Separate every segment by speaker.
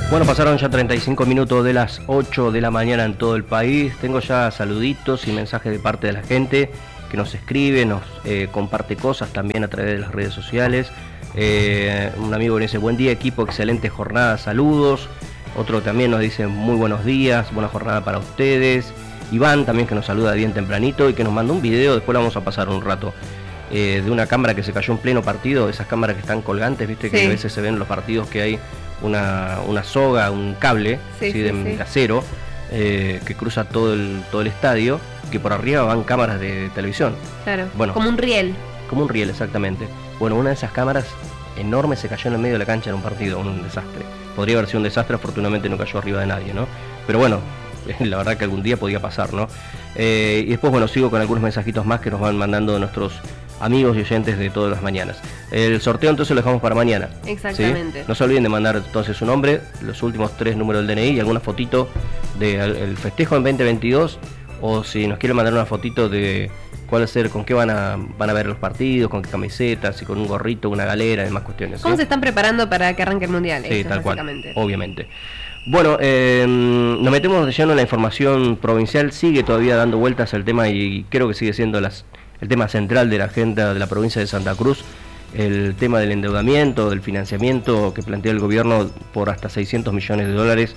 Speaker 1: Bueno, pasaron ya 35 minutos de las 8 de la mañana en todo el país. Tengo ya saluditos y mensajes de parte de la gente que nos escribe, nos comparte cosas también a través de las redes sociales. Un amigo que dice: buen día equipo, excelente jornada, saludos. Otro también nos dice: muy buenos días, buena jornada para ustedes. Iván también, que nos saluda bien tempranito y que nos mandó un video, después lo vamos a pasar un rato, de una cámara que se cayó en pleno partido, esas cámaras que están colgantes, viste, que a veces se ven en los partidos que hay una soga, un cable de acero que cruza todo el estadio, que por arriba van cámaras de televisión.
Speaker 2: Claro,
Speaker 1: bueno,
Speaker 2: como un riel.
Speaker 1: Como un riel, exactamente. Bueno, una de esas cámaras enormes se cayó en el medio de la cancha en un partido, un desastre. Podría haber sido un desastre, afortunadamente no cayó arriba de nadie, ¿no? Pero bueno, la verdad que algún día podía pasar, ¿no? Y después, bueno, sigo con algunos mensajitos más que nos van mandando nuestros amigos y oyentes de todas las mañanas. El sorteo entonces lo dejamos para mañana.
Speaker 2: Exactamente.
Speaker 1: ¿Sí? No se olviden de mandar entonces su nombre, los últimos 3 números del DNI y alguna fotito del festejo en 2022, o si nos quieren mandar una fotito de cuál ser, con qué van a ver los partidos, con qué camisetas, si con un gorrito, una galera y demás cuestiones.
Speaker 2: ¿Cómo se están preparando para que arranque el Mundial?
Speaker 1: Sí, tal cual, obviamente. Bueno, nos metemos de lleno en la información provincial. Sigue todavía dando vueltas el tema y creo que sigue siendo el tema central de la agenda de la provincia de Santa Cruz, el tema del endeudamiento, del financiamiento que plantea el gobierno por hasta 600 millones de dólares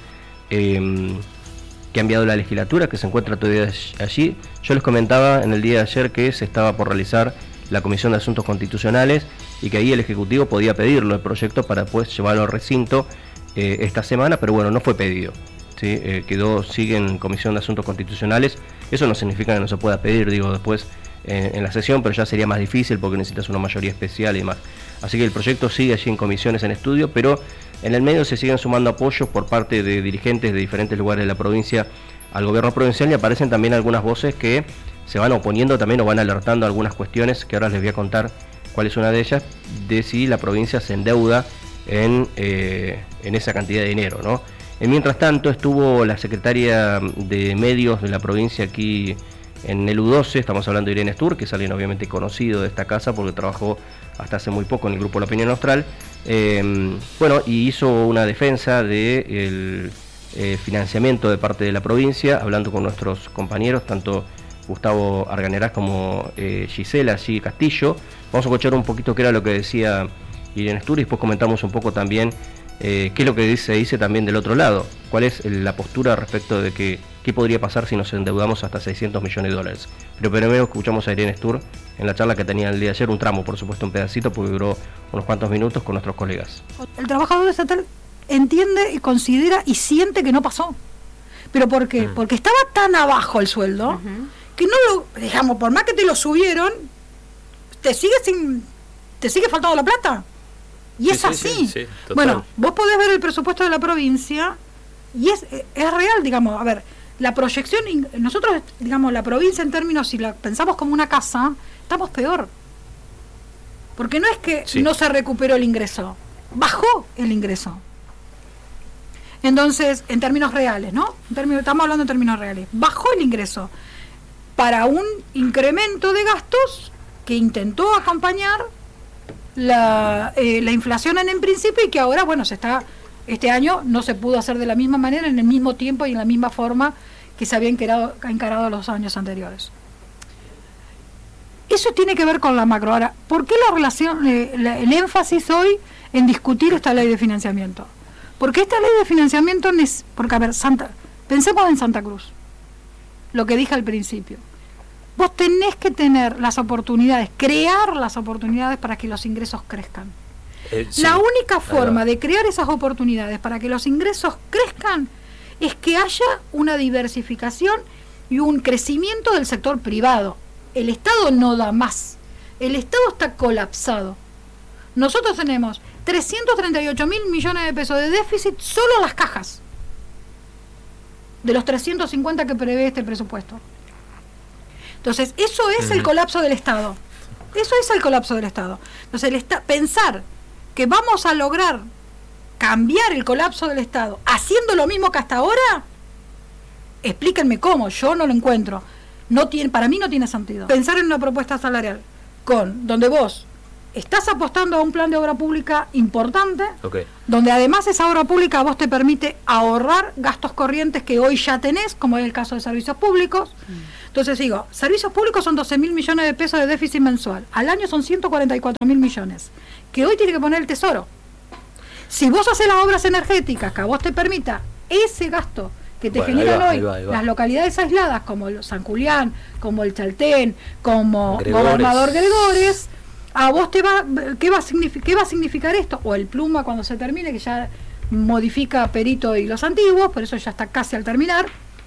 Speaker 1: que ha enviado la legislatura, que se encuentra todavía allí. Yo les comentaba en el día de ayer que se estaba por realizar la Comisión de Asuntos Constitucionales y que ahí el Ejecutivo podía pedirlo, el proyecto, para pues llevarlo al recinto esta semana, pero bueno, no fue pedido. ¿Sí? Sigue en Comisión de Asuntos Constitucionales. Eso no significa que no se pueda pedir, digo, después en la sesión, pero ya sería más difícil porque necesitas una mayoría especial y demás. Así que el proyecto sigue allí en comisiones en estudio, pero en el medio se siguen sumando apoyos por parte de dirigentes de diferentes lugares de la provincia al gobierno provincial, y aparecen también algunas voces que se van oponiendo también o van alertando algunas cuestiones que ahora les voy a contar cuál es una de ellas, de si la provincia se endeuda en esa cantidad de dinero, ¿no? Mientras tanto estuvo la secretaria de medios de la provincia aquí en el U12, estamos hablando de Irene Stur, que es alguien obviamente conocido de esta casa porque trabajó hasta hace muy poco en el grupo La Opinión Austral, bueno, y hizo una defensa del financiamiento de parte de la provincia, hablando con nuestros compañeros, tanto Gustavo Arganerás como Gisela Castillo. Vamos a escuchar un poquito qué era lo que decía Irene Stur y después comentamos un poco también qué es lo que se dice también del otro lado, cuál es la postura respecto de qué podría pasar si nos endeudamos hasta 600 millones de dólares. Pero primero escuchamos a Irene Stur en la charla que tenía el día de ayer, un tramo, por supuesto, un pedacito, porque duró unos cuantos minutos con nuestros colegas.
Speaker 3: El trabajador estatal entiende y considera y siente que no pasó. ¿Pero por qué? Porque estaba tan abajo el sueldo que no lo, digamos, por más que te lo subieron, te sigue faltando la plata. Y es así.
Speaker 4: Sí,
Speaker 3: bueno, vos podés ver el presupuesto de la provincia y es real, digamos. A ver, la proyección, nosotros, digamos, la provincia en términos, si la pensamos como una casa, estamos peor. Porque no es que no se recuperó el ingreso, bajó el ingreso. Entonces, en términos reales, ¿no? Estamos hablando en términos reales. Bajó el ingreso para un incremento de gastos que intentó acompañar la inflación en principio, y que ahora, bueno, este año no se pudo hacer de la misma manera, en el mismo tiempo y en la misma forma que se había encarado los años anteriores. Eso tiene que ver con la macro. Ahora, ¿por qué la relación, el énfasis hoy en discutir esta ley de financiamiento? Porque esta ley de financiamiento porque, a ver, pensemos en Santa Cruz, lo que dije al principio. Vos tenés que tener las oportunidades, crear las oportunidades para que los ingresos crezcan. La única forma de crear esas oportunidades para que los ingresos crezcan es que haya una diversificación y un crecimiento del sector privado. El Estado no da más. El Estado está colapsado. Nosotros tenemos 338.000 millones de pesos de déficit solo en las cajas, de los 350 que prevé este presupuesto. Entonces, eso es el colapso del Estado. Eso es el colapso del Estado. Entonces, pensar que vamos a lograr cambiar el colapso del Estado haciendo lo mismo que hasta ahora, explíquenme cómo, yo no lo encuentro. Para mí no tiene sentido. Pensar en una propuesta salarial donde vos estás apostando a un plan de obra pública importante,
Speaker 1: Okay.
Speaker 3: donde además esa obra pública a vos te permite ahorrar gastos corrientes que hoy ya tenés, como es el caso de servicios públicos. Entonces digo, servicios públicos son 12.000 millones de pesos de déficit mensual, al año son 144.000 millones, que hoy tiene que poner el Tesoro. Si vos haces las obras energéticas que a vos te permita ese gasto que te generan hoy las localidades aisladas, como San Julián, como el Chaltén, como Gobernador Gregores, a vos te va, ¿qué va a significar esto? O el Pluma cuando se termine, que ya modifica Perito y los antiguos, por eso ya está casi al terminar.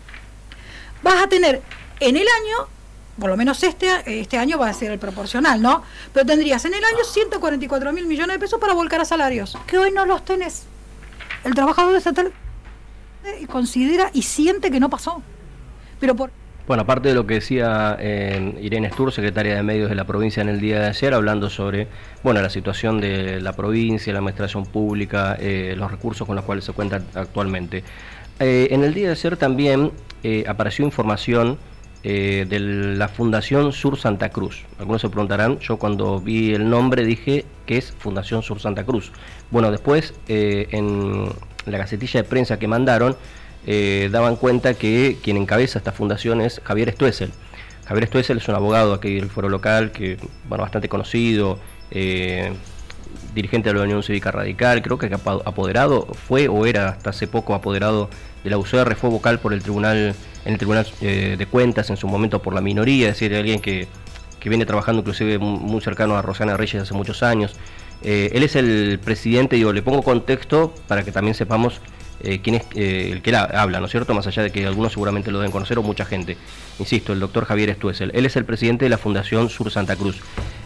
Speaker 3: Vas a tener en el año, por lo menos este año va a ser el proporcional, ¿no? Pero tendrías en el año 144.000 millones de pesos para volcar a salarios, que hoy no los tenés. El trabajador estatal considera y siente que no pasó. Pero por...
Speaker 1: Bueno, aparte de lo que decía Irene Stur, secretaria de Medios de la provincia en el día de ayer, hablando sobre la situación de la provincia, la administración pública, los recursos con los cuales se cuenta actualmente. En el día de ayer también apareció información de la Fundación Sur Santa Cruz. Algunos se preguntarán, yo cuando vi el nombre dije que es Fundación Sur Santa Cruz. Bueno, después en la gacetilla de prensa que mandaron, daban cuenta que quien encabeza esta fundación es Javier Stoessel. Javier Stoessel es un abogado aquí del Foro Local, que bastante conocido, dirigente de la Unión Cívica Radical, creo que apoderado, fue o era hasta hace poco apoderado de la UCR, fue vocal por el tribunal, en el Tribunal de Cuentas, en su momento por la minoría, es decir, alguien que viene trabajando inclusive muy cercano a Rosana Reyes hace muchos años. Él es el presidente, le pongo contexto para que también sepamos quién es el que habla, ¿no es cierto? Más allá de que algunos seguramente lo deben conocer o mucha gente. Insisto, el doctor Javier Stoessel. Él es el presidente de la Fundación Sur Santa Cruz.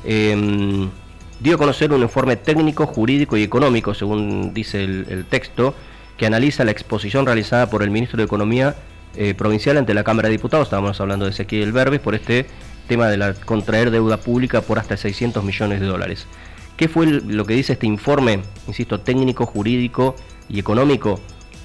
Speaker 1: Dio a conocer un informe técnico, jurídico y económico, según dice el texto, que analiza la exposición realizada por el ministro de Economía provincial ante la Cámara de Diputados. Estábamos hablando de Ezequiel Berbis por este tema de contraer deuda pública por hasta 600 millones de dólares. ¿Qué fue lo que dice este informe, insisto, técnico, jurídico y económico?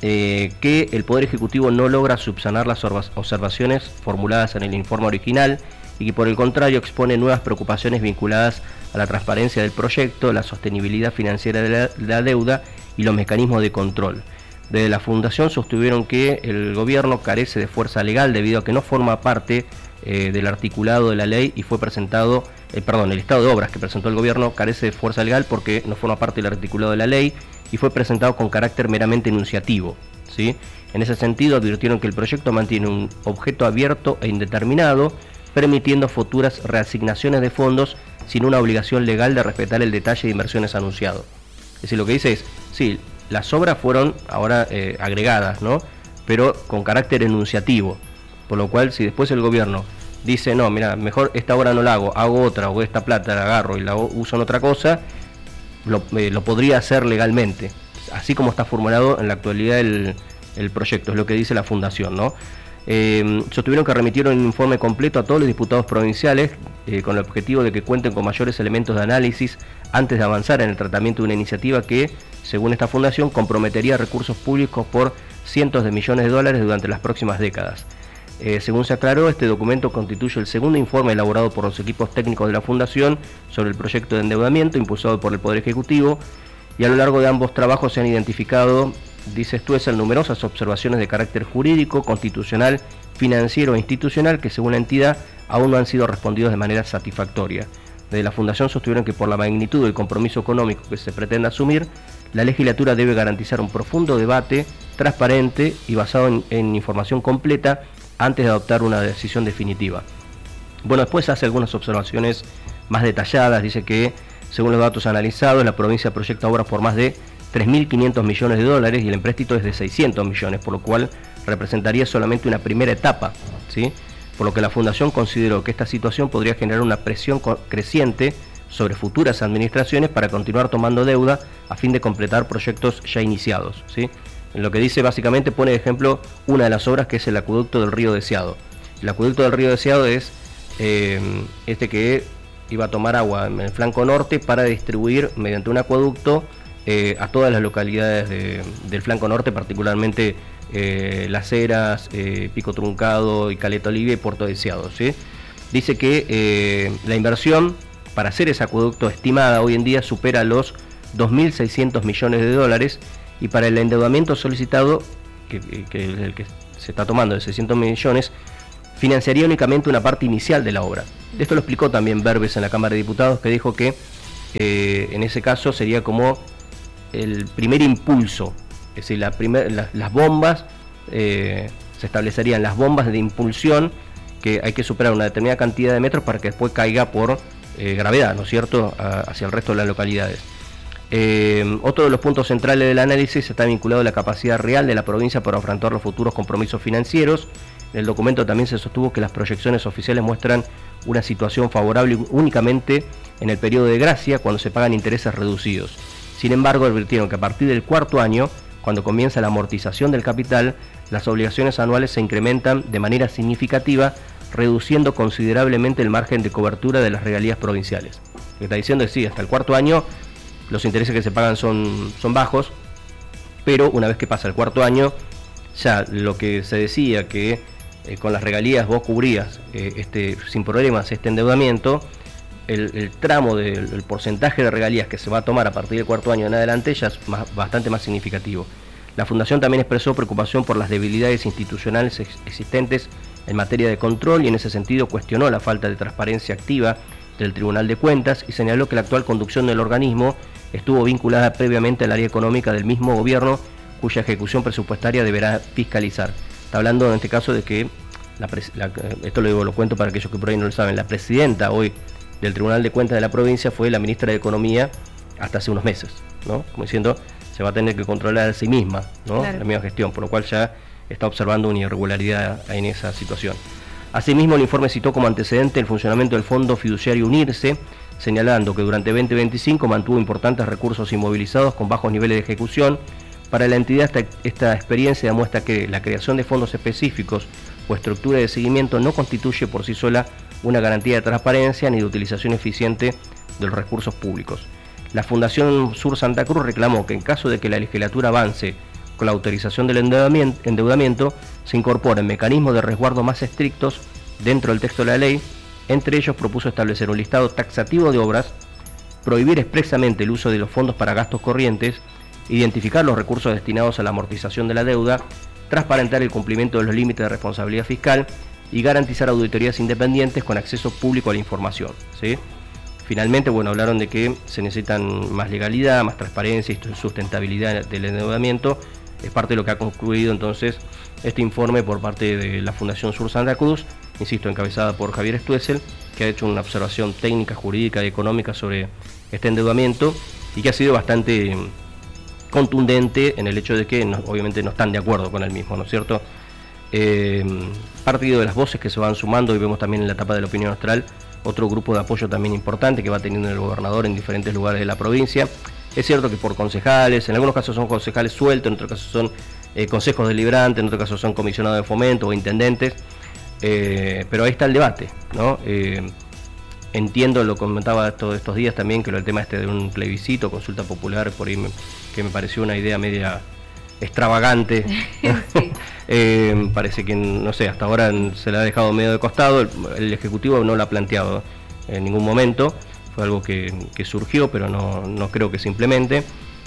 Speaker 1: Que el Poder Ejecutivo no logra subsanar las observaciones formuladas en el informe original y que por el contrario expone nuevas preocupaciones vinculadas a la transparencia del proyecto, la sostenibilidad financiera de la deuda y los mecanismos de control. Desde la Fundación sostuvieron que el gobierno carece de fuerza legal debido a que no forma parte del articulado de la ley y fue presentado, el estado de obras que presentó el gobierno carece de fuerza legal porque no forma parte del articulado de la ley y fue presentado con carácter meramente enunciativo, ¿sí? En ese sentido advirtieron que el proyecto mantiene un objeto abierto e indeterminado, permitiendo futuras reasignaciones de fondos sin una obligación legal de respetar el detalle de inversiones anunciado. Es decir, lo que dice es, sí, las obras fueron ahora agregadas, ¿no? Pero con carácter enunciativo, por lo cual si después el gobierno dice, no, mira, mejor esta obra no la hago otra, o esta plata la agarro y la uso en otra cosa, lo podría hacer legalmente, así como está formulado en la actualidad el proyecto, es lo que dice la Fundación, ¿no? Sostuvieron que remitieron un informe completo a todos los diputados provinciales con el objetivo de que cuenten con mayores elementos de análisis antes de avanzar en el tratamiento de una iniciativa que, según esta fundación, comprometería recursos públicos por cientos de millones de dólares durante las próximas décadas. Según se aclaró, este documento constituye el segundo informe elaborado por los equipos técnicos de la Fundación sobre el proyecto de endeudamiento impulsado por el Poder Ejecutivo, y a lo largo de ambos trabajos se han identificado, dice Stoessel, numerosas observaciones de carácter jurídico, constitucional, financiero e institucional que según la entidad aún no han sido respondidos de manera satisfactoria. Desde la Fundación sostuvieron que por la magnitud del compromiso económico que se pretende asumir, la legislatura debe garantizar un profundo debate, transparente y basado en información completa antes de adoptar una decisión definitiva. Bueno, después hace algunas observaciones más detalladas, dice que según los datos analizados, la provincia proyecta obras por más de 3.500 millones de dólares y el empréstito es de 600 millones, por lo cual representaría solamente una primera etapa, ¿sí? Por lo que la Fundación consideró que esta situación podría generar una presión creciente sobre futuras administraciones para continuar tomando deuda a fin de completar proyectos ya iniciados, ¿sí? En lo que dice, básicamente pone de ejemplo una de las obras que es el acueducto del Río Deseado. El acueducto del Río Deseado es este que iba a tomar agua en el flanco norte para distribuir mediante un acueducto a todas las localidades del flanco norte, particularmente Las Heras, Pico Truncado y Caleta Olivia y Puerto Deseado, ¿sí? Dice que la inversión para hacer ese acueducto estimada hoy en día supera los 2.600 millones de dólares, y para el endeudamiento solicitado, que el que se está tomando de 600 millones, financiaría únicamente una parte inicial de la obra. Esto lo explicó también Berbes en la Cámara de Diputados, que dijo que en ese caso sería como el primer impulso, es decir, las bombas, se establecerían las bombas de impulsión, que hay que superar una determinada cantidad de metros para que después caiga por gravedad, ¿no es cierto?, hacia el resto de las localidades. Otro de los puntos centrales del análisis está vinculado a la capacidad real de la provincia para afrontar los futuros compromisos financieros. En el documento también se sostuvo que las proyecciones oficiales muestran una situación favorable únicamente en el periodo de gracia, cuando se pagan intereses reducidos. Sin embargo, advirtieron que a partir del cuarto año, cuando comienza la amortización del capital, las obligaciones anuales se incrementan de manera significativa, reduciendo considerablemente el margen de cobertura de las regalías provinciales. Lo que está diciendo es sí, hasta el cuarto año los intereses que se pagan son bajos, pero una vez que pasa el cuarto año, ya lo que se decía que con las regalías vos cubrías sin problemas este endeudamiento, el tramo del porcentaje de regalías que se va a tomar a partir del cuarto año en adelante ya es bastante más significativo. La Fundación también expresó preocupación por las debilidades institucionales existentes en materia de control, y en ese sentido cuestionó la falta de transparencia activa del Tribunal de Cuentas y señaló que la actual conducción del organismo estuvo vinculada previamente al área económica del mismo gobierno, cuya ejecución presupuestaria deberá fiscalizar. Está hablando en este caso de que, esto lo cuento para aquellos que por ahí no lo saben, la presidenta hoy del Tribunal de Cuentas de la provincia fue la ministra de Economía hasta hace unos meses, ¿no? Como diciendo, se va a tener que controlar a sí misma, ¿no? Claro. La misma gestión, por lo cual ya está observando una irregularidad en esa situación. Asimismo, el informe citó como antecedente el funcionamiento del Fondo Fiduciario Unirse, señalando que durante 2025 mantuvo importantes recursos inmovilizados con bajos niveles de ejecución. Para la entidad, esta experiencia demuestra que la creación de fondos específicos o estructura de seguimiento no constituye por sí sola una garantía de transparencia ni de utilización eficiente de los recursos públicos. La Fundación Sur Santa Cruz reclamó que en caso de que la legislatura avance con la autorización del endeudamiento, se incorporen mecanismos de resguardo más estrictos dentro del texto de la ley. Entre ellos propuso establecer un listado taxativo de obras, prohibir expresamente el uso de los fondos para gastos corrientes, identificar los recursos destinados a la amortización de la deuda, transparentar el cumplimiento de los límites de responsabilidad fiscal y garantizar auditorías independientes con acceso público a la información, ¿sí? Finalmente, hablaron de que se necesitan más legalidad, más transparencia y sustentabilidad del endeudamiento. Es parte de lo que ha concluido entonces este informe por parte de la Fundación Sur Santa Cruz, insisto, encabezada por Javier Stuessel, que ha hecho una observación técnica, jurídica y económica sobre este endeudamiento y que ha sido bastante contundente en el hecho de que obviamente no están de acuerdo con el mismo, ¿no es cierto? Partido de las voces que se van sumando, y vemos también en la etapa de la opinión austral otro grupo de apoyo también importante que va teniendo el gobernador en diferentes lugares de la provincia. Es cierto que por concejales, en algunos casos son concejales sueltos, en otros casos son consejos deliberantes, en otros casos son comisionados de fomento o intendentes, pero ahí está el debate, ¿no? Entiendo, lo comentaba todos estos días también, que el tema de un plebiscito, consulta popular, por ahí que me pareció una idea media extravagante. Sí. Parece que, no sé, hasta ahora se la ha dejado medio de costado, el Ejecutivo no lo ha planteado en ningún momento, fue algo que surgió, pero no creo que se implemente.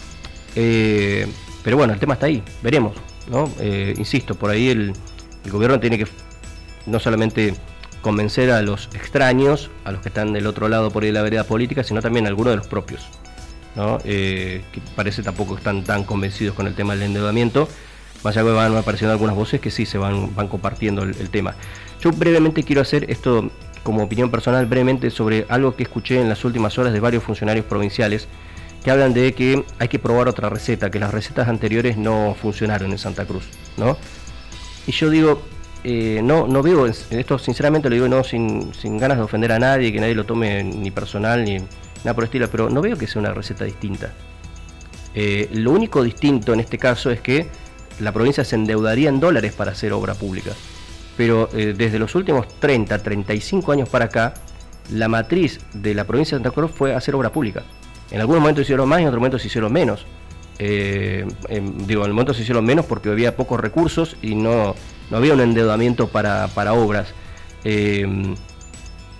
Speaker 1: Pero bueno, el tema está ahí, veremos, ¿no? Insisto, por ahí el gobierno tiene que no solamente convencer a los extraños, a los que están del otro lado por ahí de la vereda política, sino también a algunos de los propios, ¿no? Que parece tampoco que están tan convencidos con el tema del endeudamiento, más allá que van apareciendo algunas voces que sí se van compartiendo el tema. Yo brevemente quiero hacer esto como opinión personal, brevemente, sobre algo que escuché en las últimas horas de varios funcionarios provinciales que hablan de que hay que probar otra receta, que las recetas anteriores no funcionaron en Santa Cruz, ¿no? Y yo digo, no veo, esto sinceramente lo digo no sin ganas de ofender a nadie, que nadie lo tome ni personal ni nada por el estilo, pero no veo que sea una receta distinta. Lo único distinto en este caso es que la provincia se endeudaría en dólares para hacer obra pública, pero desde los últimos 35 años para acá, la matriz de la provincia de Santa Cruz fue hacer obra pública. En algunos momentos se hicieron más y en otros momentos se hicieron menos. En el momento se hicieron menos porque había pocos recursos y no había un endeudamiento para obras.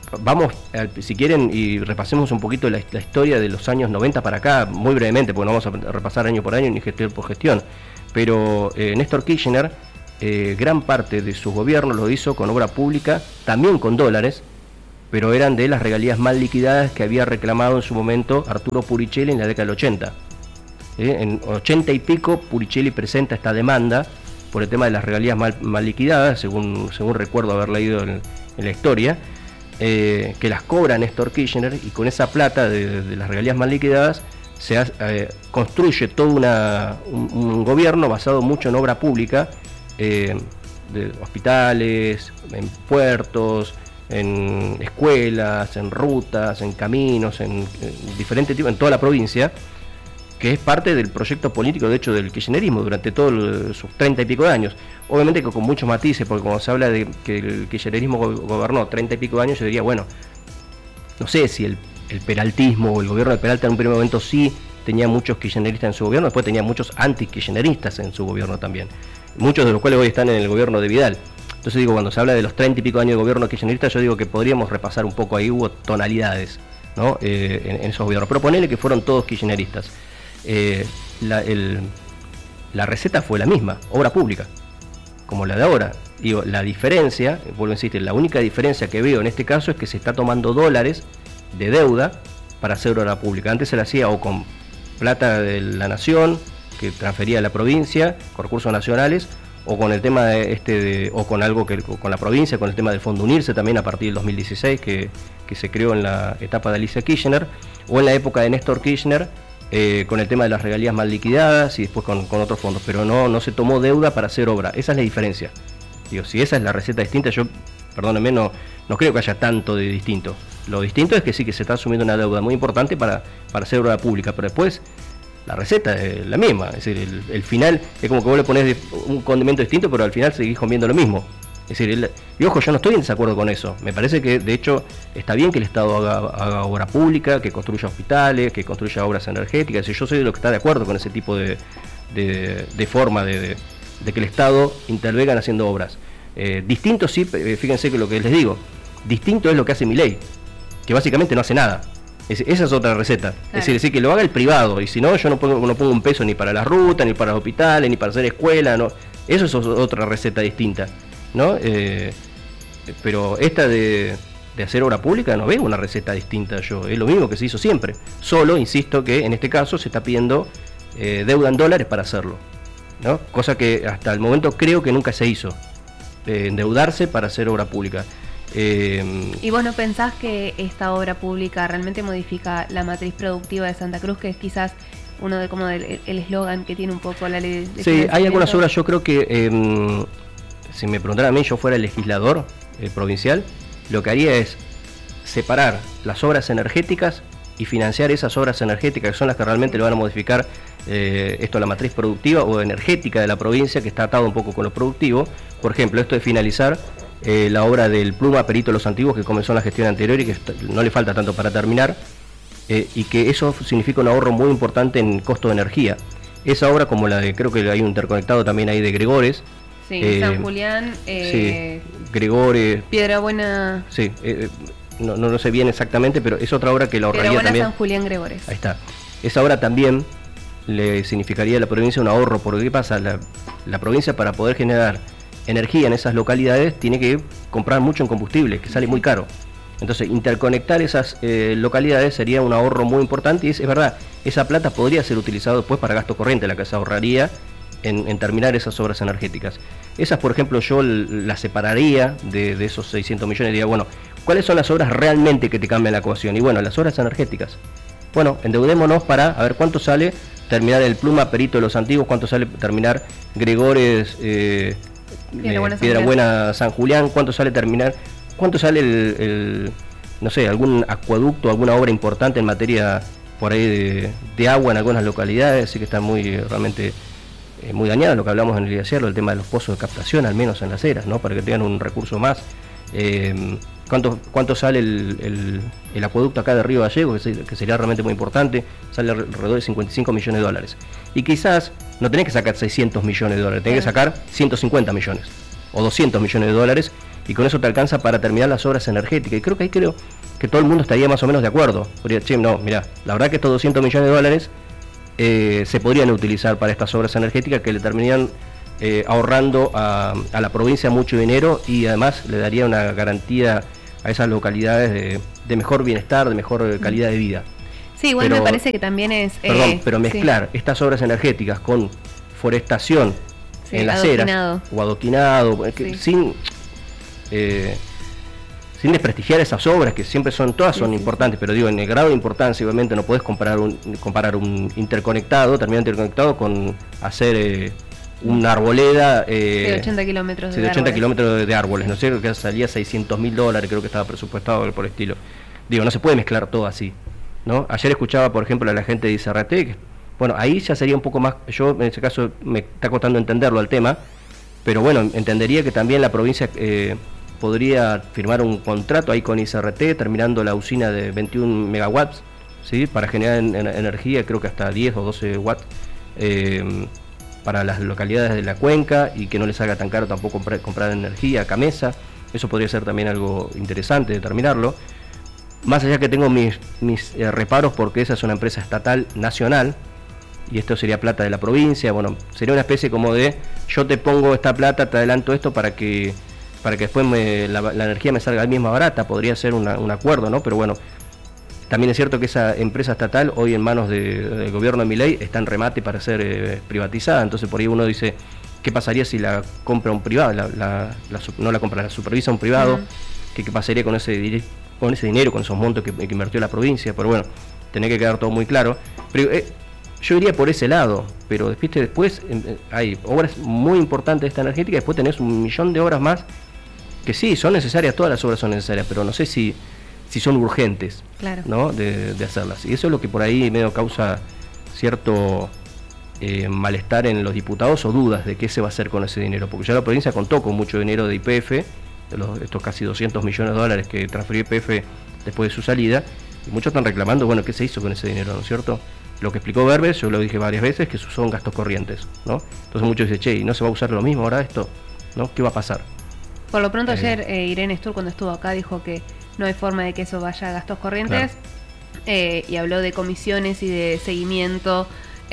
Speaker 1: vamos, si quieren, y repasemos un poquito la historia de los años 90 para acá, muy brevemente, porque no vamos a repasar año por año ni gestión por gestión, pero Néstor Kirchner, gran parte de su gobierno lo hizo con obra pública, también con dólares, pero eran de las regalías mal liquidadas que había reclamado en su momento Arturo Puricelli en la década del 80. En 80 y pico, Puricelli presenta esta demanda por el tema de las regalías mal liquidadas, según recuerdo haber leído en la historia, que las cobra Néstor Kirchner, y con esa plata de las regalías mal liquidadas construye todo un gobierno basado mucho en obra pública, de hospitales, en puertos, en escuelas, en rutas, en caminos, en diferentes tipos, en toda la provincia, que es parte del proyecto político, de hecho, del kirchnerismo durante todos sus 30 y pico de años. Obviamente que con muchos matices, porque cuando se habla de que el kirchnerismo gobernó 30 y pico de años, yo diría, bueno, no sé si el peraltismo o el gobierno de Peralta en un primer momento sí tenía muchos kirchneristas en su gobierno, después tenía muchos anti-kirchneristas en su gobierno también, muchos de los cuales hoy están en el gobierno de Vidal. Entonces digo, cuando se habla de los 30 y pico años de gobierno kirchnerista, yo digo que podríamos repasar un poco, ahí hubo tonalidades, ¿no? En esos gobiernos, pero ponele que fueron todos kirchneristas. La receta fue la misma, obra pública, como la de ahora. Digo, la diferencia, vuelvo a insistir, la única diferencia que veo en este caso es que se está tomando dólares de deuda para hacer obra pública. Antes se la hacía o con plata de la nación, que transfería a la provincia, con recursos nacionales, o con el tema o con algo con la provincia, con el tema del Fondo Unirse también a partir del 2016, que se creó en la etapa de Alicia Kirchner, o en la época de Néstor Kirchner, con el tema de las regalías mal liquidadas y después con otros fondos, pero no se tomó deuda para hacer obra. Esa es la diferencia. Digo, si esa es la receta distinta, yo, perdónenme, no creo que haya tanto de distinto. Lo distinto es que sí, que se está asumiendo una deuda muy importante para hacer obra pública, pero después la receta es la misma. Es decir, el final es como que vos le ponés un condimento distinto, pero al final seguís comiendo lo mismo. Es decir, y ojo, yo no estoy en desacuerdo con eso. Me parece que, de hecho, está bien que el Estado haga obra pública, que construya hospitales, que construya obras energéticas. Yo soy de los que está de acuerdo con ese tipo de forma de que el Estado intervenga haciendo obras. Distinto, sí, fíjense que lo que les digo, distinto es lo que hace Milei, que básicamente no hace nada. Esa es otra receta. Claro. Es decir, que lo haga el privado, y si no, yo no pongo un peso ni para las rutas, ni para los hospitales, ni para hacer escuela, no. Eso es otra receta distinta, ¿no? Pero esta de hacer obra pública no veo una receta distinta yo. Es lo mismo que se hizo siempre. Solo, insisto, que en este caso se está pidiendo deuda en dólares para hacerlo, ¿no? Cosa que hasta el momento creo que nunca se hizo, endeudarse para hacer obra pública.
Speaker 2: ¿Y vos no pensás que esta obra pública realmente modifica la matriz productiva de Santa Cruz, que es quizás uno de como el eslogan que tiene un poco la ley de
Speaker 1: Sí, hay algunas obras, yo creo que si me preguntaran a mí, yo fuera el legislador provincial, lo que haría es separar las obras energéticas y financiar esas obras energéticas, que son las que realmente le van a modificar la matriz productiva o energética de la provincia, que está atado un poco con lo productivo. Por ejemplo, esto de finalizar la obra del Pluma Perito Los Antiguos, que comenzó en la gestión anterior y que no le falta tanto para terminar, y que eso significa un ahorro muy importante en costo de energía. Esa obra, como la de, creo que hay un interconectado también ahí de Gregores.
Speaker 2: Sí, San Julián,
Speaker 1: sí, Gregores,
Speaker 2: Piedra Buena.
Speaker 1: Sí, no sé bien exactamente, pero es otra obra que la ahorraría también.
Speaker 2: San Julián Gregores.
Speaker 1: Ahí está. Esa obra también le significaría a la provincia un ahorro, porque ¿qué pasa? La provincia, para poder generar energía en esas localidades, tiene que comprar mucho en combustible, que sale muy caro. Entonces, interconectar esas localidades sería un ahorro muy importante, y es verdad, esa plata podría ser utilizada después para gasto corriente, la que se ahorraría en terminar esas obras energéticas. Esas, por ejemplo, yo las separaría de esos 600 millones y diría, bueno, ¿cuáles son las obras realmente que te cambian la ecuación? Y bueno, las obras energéticas. Bueno, endeudémonos para a ver cuánto sale terminar el Pluma Perito de Los Antiguos, cuánto sale terminar Gregores, Piedra Buena San Julián, cuánto sale terminar, cuánto sale no sé, algún acueducto, alguna obra importante en materia por ahí de agua en algunas localidades, así que está realmente muy dañada, lo que hablamos en el día de ayer, el tema de los pozos de captación, al menos en las eras, ¿no? Para que tengan un recurso más. ¿Cuánto sale el acueducto acá de Río Gallego, que sería realmente muy importante? Sale alrededor de 55 millones de dólares. Y quizás no tenés que sacar 600 millones de dólares, tenés que sacar 150 millones o 200 millones de dólares, y con eso te alcanza para terminar las obras energéticas. Y creo que todo el mundo estaría más o menos de acuerdo. Podría, che, no, mira, la verdad que estos 200 millones de dólares se podrían utilizar para estas obras energéticas que le terminarían ahorrando a la provincia mucho dinero, y además le daría una garantía a esas localidades de mejor bienestar, de mejor calidad de vida.
Speaker 2: Sí, igual me parece que también es...
Speaker 1: pero mezclar estas obras energéticas con forestación en las eras, o adoquinado, sin desprestigiar esas obras, que siempre son, todas son importantes, pero digo, en el grado de importancia, obviamente no podés comparar un interconectado, terminal interconectado, con hacer una arboleda
Speaker 2: de 80 kilómetros
Speaker 1: de 80 kilómetros de árboles, no sé, que salía $600.000, creo que estaba presupuestado por el estilo. Digo, no se puede mezclar todo así, ¿no? Ayer escuchaba, por ejemplo, a la gente de ICRT, que, bueno, ahí ya sería un poco más, yo en ese caso me está costando entenderlo al tema, pero bueno, entendería que también la provincia podría firmar un contrato ahí con ICRT, terminando la usina de 21 megawatts, ¿sí? Para generar energía, creo que hasta 10 o 12 watts, para las localidades de la cuenca, y que no les salga tan caro tampoco comprar energía, Camesa. Eso podría ser también algo interesante de terminarlo. Más allá que tengo mis reparos, porque esa es una empresa estatal nacional, y esto sería plata de la provincia. Bueno, sería una especie como de, yo te pongo esta plata, te adelanto esto para que después la energía me salga misma barata. Podría ser un acuerdo, ¿no? Pero bueno, también es cierto que esa empresa estatal, hoy en manos del gobierno de Milei, está en remate para ser privatizada. Entonces por ahí uno dice, ¿qué pasaría si la compra un privado? No la compra, la supervisa un privado. ¿Qué pasaría con ese dinero, con esos montos que invirtió la provincia? Pero bueno, tiene que quedar todo muy claro. Pero yo iría por ese lado, pero después hay obras muy importantes de esta energética, después tenés 1 millón de obras más, que sí, son necesarias, todas las obras son necesarias, pero no sé si son urgentes,
Speaker 2: claro,
Speaker 1: ¿no? de hacerlas. Y eso es lo que por ahí medio causa cierto malestar en los diputados, o dudas de qué se va a hacer con ese dinero, porque ya la provincia contó con mucho dinero de YPF, estos casi 200 millones de dólares que transfirió YPF después de su salida, y muchos están reclamando, bueno, ¿qué se hizo con ese dinero, no es cierto? Lo que explicó Berbes, yo lo dije varias veces, que son gastos corrientes, ¿no? Entonces muchos dicen, che, ¿y no se va a usar lo mismo ahora esto? ¿No? ¿Qué va a pasar?
Speaker 2: Por lo pronto ayer Irene Stur, cuando estuvo acá, dijo que no hay forma de que eso vaya a gastos corrientes, claro. Y habló de comisiones y de seguimiento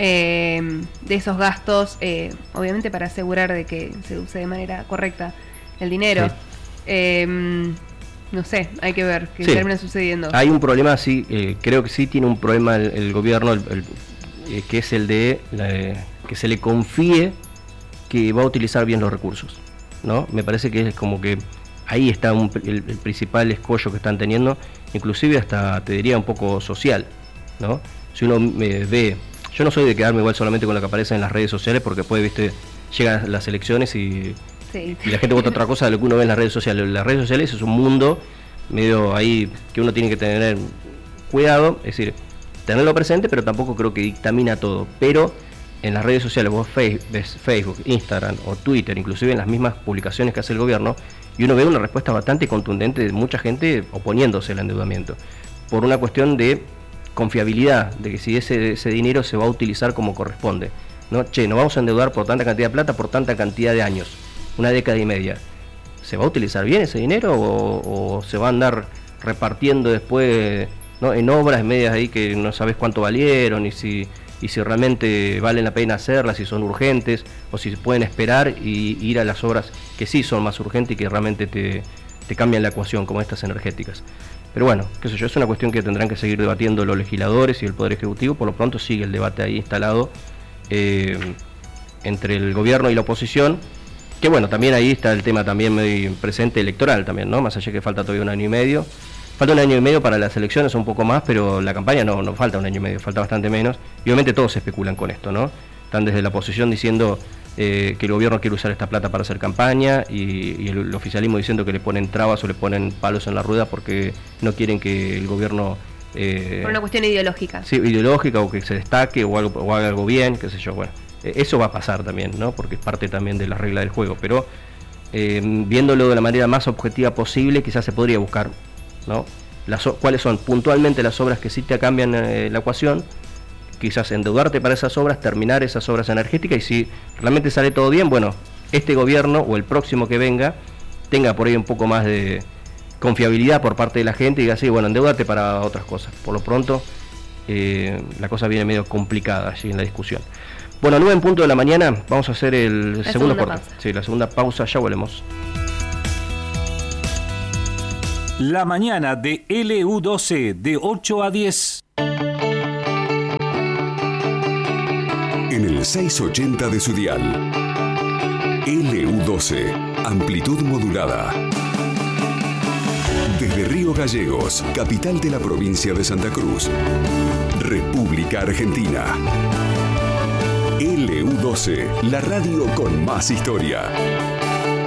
Speaker 2: de esos gastos, obviamente para asegurar de que se use de manera correcta el dinero. Sí. No sé, hay que ver qué termina sucediendo.
Speaker 1: Hay un problema, sí, creo que sí tiene un problema el gobierno, que es el de que se le confíe que va a utilizar bien los recursos, ¿no? Me parece que es como que ahí está el principal escollo que están teniendo, inclusive hasta te diría un poco social, ¿no? Si uno ve, yo no soy de quedarme igual solamente con lo que aparece en las redes sociales, porque después, llegan las elecciones y la gente vota otra cosa de lo que uno ve en las redes sociales. Las redes sociales es un mundo medio ahí que uno tiene que tener cuidado, es decir, tenerlo presente, pero tampoco creo que dictamina todo. Pero en las redes sociales, vos ves Facebook, Instagram o Twitter, inclusive en las mismas publicaciones que hace el gobierno, y uno ve una respuesta bastante contundente de mucha gente oponiéndose al endeudamiento, por una cuestión de confiabilidad, de que si ese dinero se va a utilizar como corresponde, ¿no? Che, nos vamos a endeudar por tanta cantidad de plata, por tanta cantidad de años, 1 década y media. ¿Se va a utilizar bien ese dinero o se va a andar repartiendo después, ¿no? En obras medias ahí que no sabes cuánto valieron y si realmente valen la pena hacerlas, si son urgentes o si se pueden esperar y ir a las obras que sí son más urgentes y que realmente te cambian la ecuación, como estas energéticas? Pero bueno, qué sé yo, es una cuestión que tendrán que seguir debatiendo los legisladores y el Poder Ejecutivo. Por lo pronto sigue el debate ahí instalado entre el gobierno y la oposición, que bueno, también ahí está el tema también medio presente electoral también, ¿no? Más allá que falta todavía 1 año y medio. Falta 1 año y medio para las elecciones, un poco más, pero la campaña no falta 1 año y medio, falta bastante menos. Y obviamente todos especulan con esto, ¿no? Están desde la oposición diciendo que el gobierno quiere usar esta plata para hacer campaña, y el oficialismo diciendo que le ponen trabas o le ponen palos en la rueda porque no quieren que el gobierno...
Speaker 2: por una cuestión ideológica.
Speaker 1: Sí, ideológica, o que se destaque o haga algo bien, qué sé yo, bueno. Eso va a pasar también, ¿no? Porque es parte también de la regla del juego, pero viéndolo de la manera más objetiva posible, quizás se podría buscar, ¿no? Cuáles son puntualmente las obras que sí te cambian la ecuación, quizás endeudarte para esas obras, terminar esas obras energéticas, y si realmente sale todo bien, bueno, este gobierno o el próximo que venga tenga por ahí un poco más de confiabilidad por parte de la gente y diga, sí, bueno, endeudate para otras cosas. Por lo pronto, la cosa viene medio complicada allí en la discusión. Bueno, 9:00 de la mañana, vamos a hacer el segundo corte. Sí, la segunda pausa, ya volvemos.
Speaker 4: La mañana de LU12, de 8 a 10.
Speaker 5: En el 680 de su dial. LU12, amplitud modulada. Desde Río Gallegos, capital de la provincia de Santa Cruz. República Argentina. LU12, la radio con más historia.